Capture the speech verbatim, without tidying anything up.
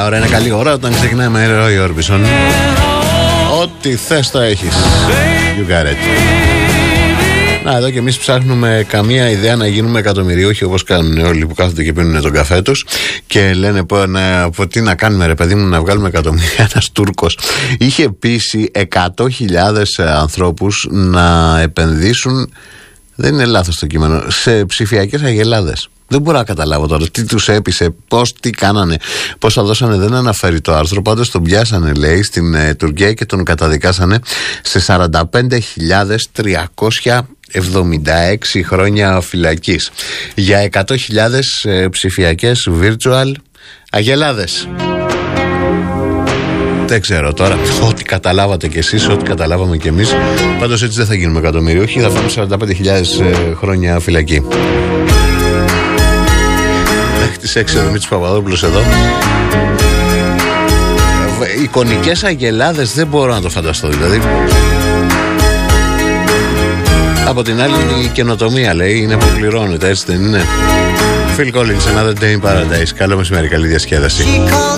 ώρα, είναι καλή ώρα όταν ξεκινάει με Roy Orbison. Ό,τι θες το έχεις. You got it. Να, εδώ και εμείς ψάχνουμε καμία ιδέα να γίνουμε εκατομμυριούχοι, όπως κάνουν όλοι που κάθονται και πίνουν τον καφέ τους και λένε πω, να, πω, τι να κάνουμε ρε παιδί μου, να βγάλουμε εκατομμύρια. Ένας Τούρκος είχε πείσει εκατό χιλιάδες ανθρώπους να επενδύσουν, δεν είναι λάθος το κείμενο, σε ψηφιακές αγελάδες. Δεν μπορώ να καταλάβω τώρα τι τους έπεισε, πώς, τι κάνανε, πώς θα δώσανε, δεν αναφέρει το άρθρο. Πάντως τον πιάσανε, λέει, στην ε, Τουρκία και τον καταδικάσανε σε σαράντα πέντε χιλιάδες τριακόσια εβδομήντα έξι χρόνια φυλακής για εκατό χιλιάδες ε, ψηφιακές virtual αγελάδες. Δεν ξέρω τώρα, ό,τι καταλάβατε κι εσείς, ό,τι καταλάβαμε κι εμείς. Πάντως έτσι δεν θα γίνουμε εκατομμυριούχοι, θα φάμε σαράντα πέντε χιλιάδες ε, χρόνια φυλακή. Μέχρι τις έξι ο Δημήτρης Παπαδόπουλος εδώ. ε, Εικονικές αγελάδες δεν μπορώ να το φανταστώ, δηλαδή. Από την άλλη η καινοτομία, λέει, είναι που πληρώνεται, έτσι δεν είναι? Phil Collins, Another Day in Paradise. Καλό μεσημέρι, καλή διασκέδαση.